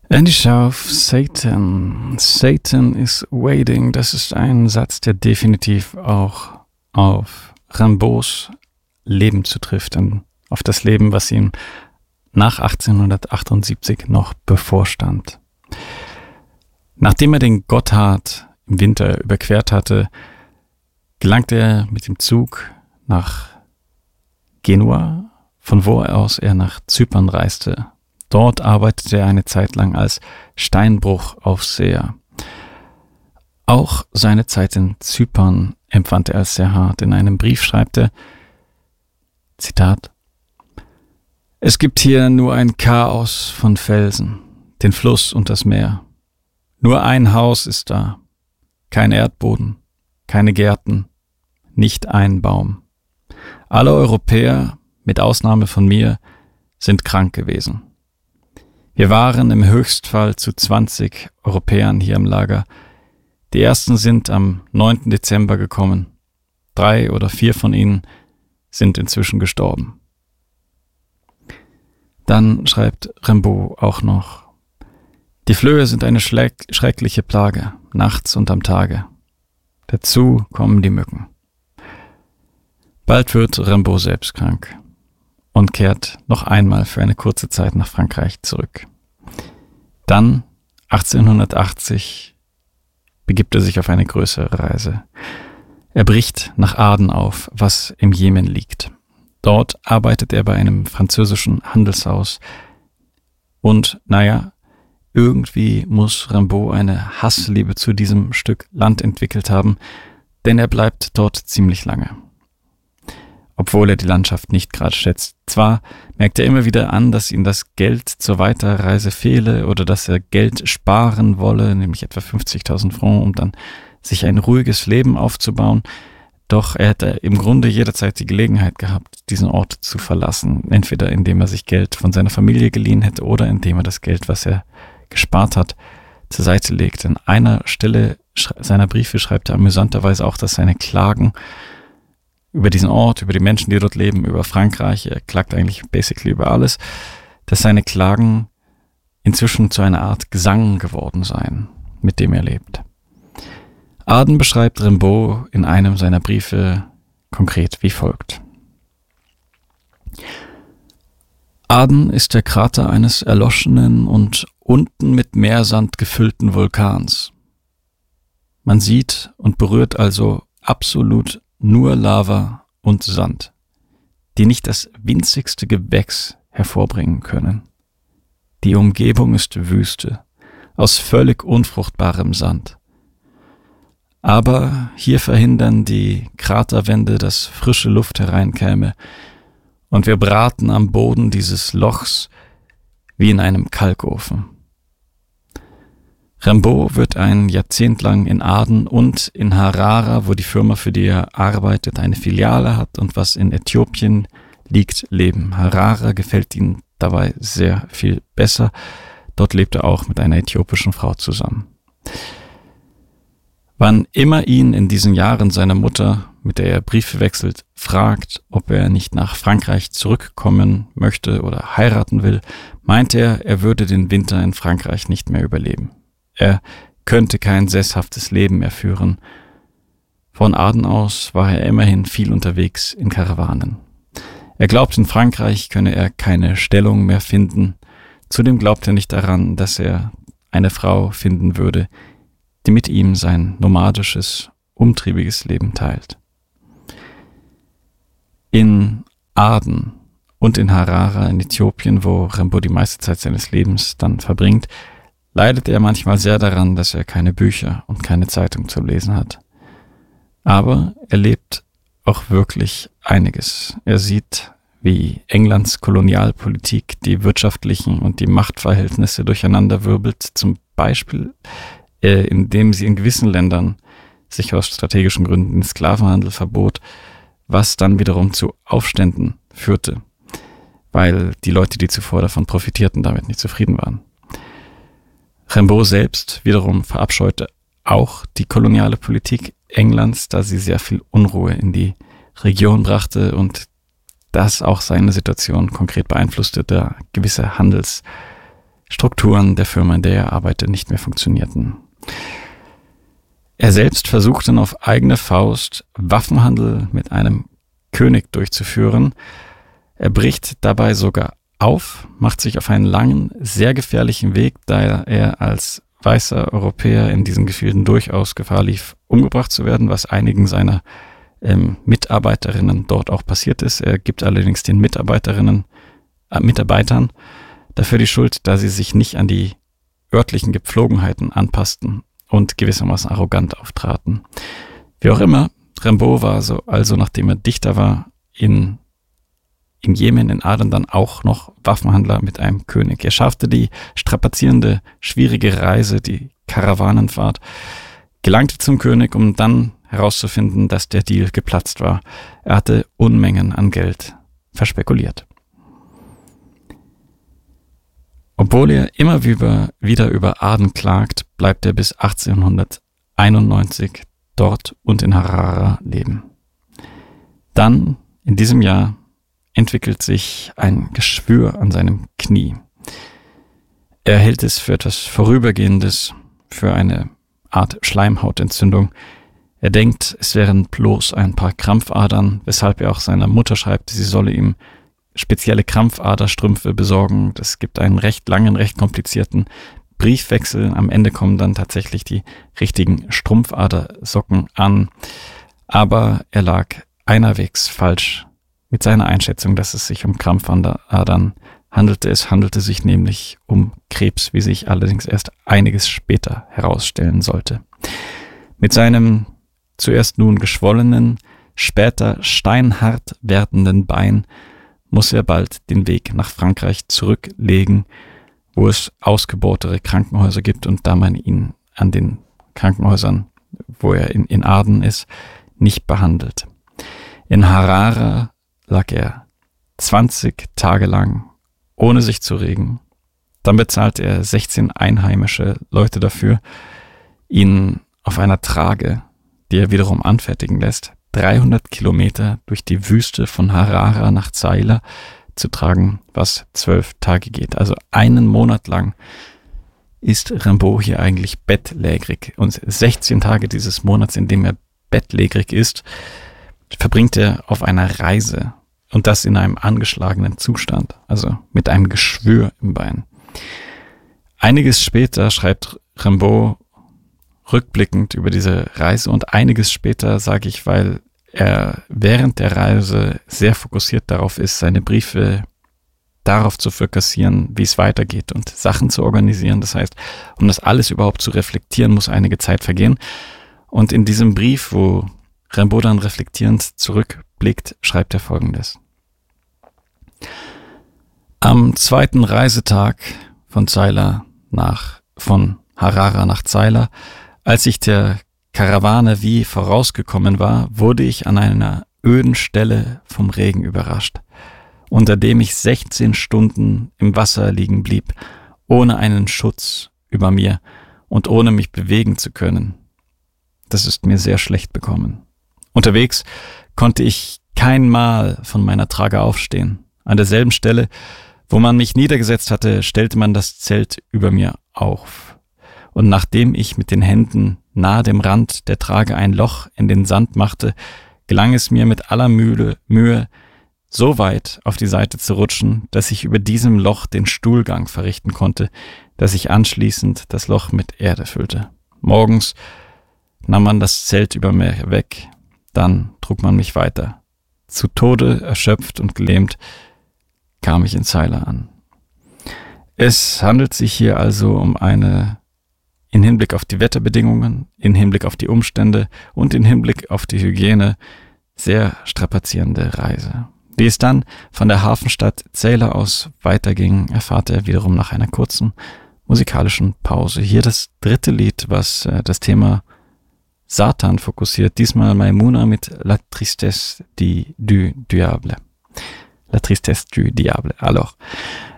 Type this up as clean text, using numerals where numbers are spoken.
Andy Schauf, Satan. Satan is waiting. Das ist ein Satz, der definitiv auch auf Rimbaud's Leben zutrifft, auf das Leben, was ihm nach 1878 noch bevorstand. Nachdem er den Gotthard im Winter überquert hatte, gelangte er mit dem Zug nach Genua, von wo aus er nach Zypern reiste. Dort arbeitete er eine Zeit lang als Steinbruchaufseher. Auch seine Zeit in Zypern empfand er als sehr hart. In einem Brief schreibt er, Zitat, „Es gibt hier nur ein Chaos von Felsen, den Fluss und das Meer. Nur ein Haus ist da, kein Erdboden, keine Gärten, nicht ein Baum. Alle Europäer, mit Ausnahme von mir, sind krank gewesen. Wir waren im Höchstfall zu 20 Europäern hier im Lager. Die ersten sind am 9. Dezember gekommen. 3 oder 4 von ihnen sind inzwischen gestorben." Dann schreibt Rimbaud auch noch, „Die Flöhe sind eine schreckliche Plage, nachts und am Tage. Dazu kommen die Mücken." Bald wird Rimbaud selbst krank und kehrt noch einmal für eine kurze Zeit nach Frankreich zurück. Dann, 1880, begibt er sich auf eine größere Reise. Er bricht nach Aden auf, was im Jemen liegt. Dort arbeitet er bei einem französischen Handelshaus. Und, irgendwie muss Rimbaud eine Hassliebe zu diesem Stück Land entwickelt haben, denn er bleibt dort ziemlich lange. Obwohl er die Landschaft nicht gerade schätzt. Zwar merkt er immer wieder an, dass ihm das Geld zur Weiterreise fehle oder dass er Geld sparen wolle, nämlich etwa 50.000 Francs, um dann sich ein ruhiges Leben aufzubauen. Doch er hätte im Grunde jederzeit die Gelegenheit gehabt, diesen Ort zu verlassen. Entweder indem er sich Geld von seiner Familie geliehen hätte oder indem er das Geld, was er gespart hat, zur Seite legt. An einer Stelle seiner Briefe schreibt er amüsanterweise auch, dass seine Klagen über diesen Ort, über die Menschen, die dort leben, über Frankreich, er klagt eigentlich basically über alles, dass seine Klagen inzwischen zu einer Art Gesang geworden seien, mit dem er lebt. Aden beschreibt Rimbaud in einem seiner Briefe konkret wie folgt. Aden ist der Krater eines erloschenen und unten mit Meersand gefüllten Vulkans. Man sieht und berührt also absolut nur Lava und Sand, die nicht das winzigste Gewächs hervorbringen können. Die Umgebung ist Wüste, aus völlig unfruchtbarem Sand. Aber hier verhindern die Kraterwände, dass frische Luft hereinkäme, und wir braten am Boden dieses Lochs wie in einem Kalkofen. Rimbaud wird ein Jahrzehnt lang in Aden und in Harara, wo die Firma, für die er arbeitet, eine Filiale hat und was in Äthiopien liegt, leben. Harara gefällt ihm dabei sehr viel besser. Dort lebt er auch mit einer äthiopischen Frau zusammen. Wann immer ihn in diesen Jahren seine Mutter, mit der er Briefe wechselt, fragt, ob er nicht nach Frankreich zurückkommen möchte oder heiraten will, meint er, er würde den Winter in Frankreich nicht mehr überleben. Er könnte kein sesshaftes Leben mehr führen. Von Aden aus war er immerhin viel unterwegs in Karawanen. Er glaubt, in Frankreich könne er keine Stellung mehr finden. Zudem glaubt er nicht daran, dass er eine Frau finden würde, die mit ihm sein nomadisches, umtriebiges Leben teilt. In Aden und in Harara in Äthiopien, wo Rimbaud die meiste Zeit seines Lebens dann verbringt, leidet er manchmal sehr daran, dass er keine Bücher und keine Zeitung zu lesen hat. Aber er lebt auch wirklich einiges. Er sieht, wie Englands Kolonialpolitik die wirtschaftlichen und die Machtverhältnisse durcheinanderwirbelt, zum Beispiel indem sie in gewissen Ländern sich aus strategischen Gründen den Sklavenhandel verbot, was dann wiederum zu Aufständen führte, weil die Leute, die zuvor davon profitierten, damit nicht zufrieden waren. Rimbaud selbst wiederum verabscheute auch die koloniale Politik Englands, da sie sehr viel Unruhe in die Region brachte und das auch seine Situation konkret beeinflusste, da gewisse Strukturen der Firma, in der er arbeitet, nicht mehr funktionierten. Er selbst versucht dann auf eigene Faust Waffenhandel mit einem König durchzuführen. Er bricht dabei sogar auf, macht sich auf einen langen, sehr gefährlichen Weg, da er als weißer Europäer in diesen Gefilden durchaus Gefahr lief, umgebracht zu werden, was einigen seiner Mitarbeiterinnen dort auch passiert ist. Er gibt allerdings den Mitarbeitern dafür die Schuld, da sie sich nicht an die örtlichen Gepflogenheiten anpassten und gewissermaßen arrogant auftraten. Wie auch immer, Rimbaud war also nachdem er Dichter war, in Jemen, in Aden, dann auch noch Waffenhandler mit einem König. Er schaffte die strapazierende, schwierige Reise, die Karawanenfahrt, gelangte zum König, um dann herauszufinden, dass der Deal geplatzt war. Er hatte Unmengen an Geld verspekuliert. Obwohl er immer wieder über Aden klagt, bleibt er bis 1891 dort und in Harara leben. Dann, in diesem Jahr, entwickelt sich ein Geschwür an seinem Knie. Er hält es für etwas Vorübergehendes, für eine Art Schleimhautentzündung. Er denkt, es wären bloß ein paar Krampfadern, weshalb er auch seiner Mutter schreibt, sie solle ihm spezielle Krampfaderstrümpfe besorgen. Das gibt einen recht langen, recht komplizierten Briefwechsel. Am Ende kommen dann tatsächlich die richtigen Strumpfadersocken an. Aber er lag einerwegs falsch mit seiner Einschätzung, dass es sich um Krampfadern handelte. Es handelte sich nämlich um Krebs, wie sich allerdings erst einiges später herausstellen sollte. Mit seinem zuerst nun geschwollenen, später steinhart werdenden Bein muss er bald den Weg nach Frankreich zurücklegen, wo es ausgebohrtere Krankenhäuser gibt und da man ihn an den Krankenhäusern, wo er in Aden ist, nicht behandelt. In Harara lag er 20 Tage lang, ohne sich zu regen. Dann bezahlte er 16 einheimische Leute dafür, ihn auf einer Trage, die er wiederum anfertigen lässt, 300 Kilometer durch die Wüste von Harara nach Zeila zu tragen, was 12 Tage geht. Also einen Monat lang ist Rimbaud hier eigentlich bettlägerig. Und 16 Tage dieses Monats, in dem er bettlägerig ist, verbringt er auf einer Reise. Und das in einem angeschlagenen Zustand, also mit einem Geschwür im Bein. Einiges später schreibt Rimbaud rückblickend über diese Reise und einiges später sage ich, weil er während der Reise sehr fokussiert darauf ist, seine Briefe darauf zu fokussieren, wie es weitergeht und Sachen zu organisieren. Das heißt, um das alles überhaupt zu reflektieren, muss einige Zeit vergehen. Und in diesem Brief, wo Rimbaud dann reflektierend zurückblickt, schreibt er Folgendes. Am zweiten Reisetag von Harara nach Zeila, als ich der Karawane wie vorausgekommen war, wurde ich an einer öden Stelle vom Regen überrascht, unter dem ich 16 Stunden im Wasser liegen blieb, ohne einen Schutz über mir und ohne mich bewegen zu können. Das ist mir sehr schlecht bekommen. Unterwegs konnte ich kein Mal von meiner Trage aufstehen. An derselben Stelle, wo man mich niedergesetzt hatte, stellte man das Zelt über mir auf. Und nachdem ich mit den Händen nahe dem Rand der Trage ein Loch in den Sand machte, gelang es mir mit aller Mühe, so weit auf die Seite zu rutschen, dass ich über diesem Loch den Stuhlgang verrichten konnte, dass ich anschließend das Loch mit Erde füllte. Morgens nahm man das Zelt über mir weg, dann trug man mich weiter. Zu Tode erschöpft und gelähmt kam ich in Zeila an. Es handelt sich hier also um eine in Hinblick auf die Wetterbedingungen, in Hinblick auf die Umstände und in Hinblick auf die Hygiene sehr strapazierende Reise. Wie es dann von der Hafenstadt Zeila aus weiterging, erfahrt er wiederum nach einer kurzen musikalischen Pause. Hier das dritte Lied, was das Thema Satan fokussiert, diesmal Maimuna mit La Tristesse du Diable. La Tristesse du Diable. Alors,